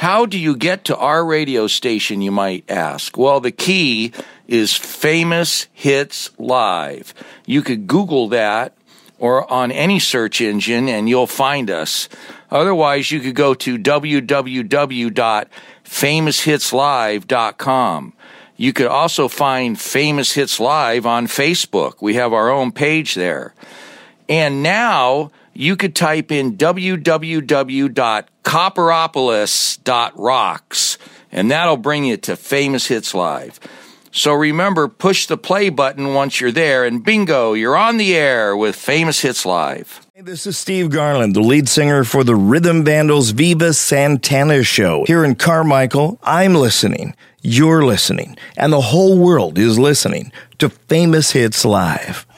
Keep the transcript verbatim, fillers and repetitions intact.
How do you get to our radio station, you might ask? Well, the key is Famous Hits Live. You could Google that or on any search engine and you'll find us. Otherwise, you could go to w w w dot famous hits live dot com. You could also find Famous Hits Live on Facebook. We have our own page there. And now you could type in w w w dot copperopolis dot rocks, and that'll bring you to Famous Hits Live. So remember, push the play button once you're there, and bingo, you're on the air with Famous Hits Live. Hey, this is Steve Garland, the lead singer for the Rhythm Vandals Viva Santana Show. Here in Carmichael, I'm listening, you're listening, and the whole world is listening to Famous Hits Live.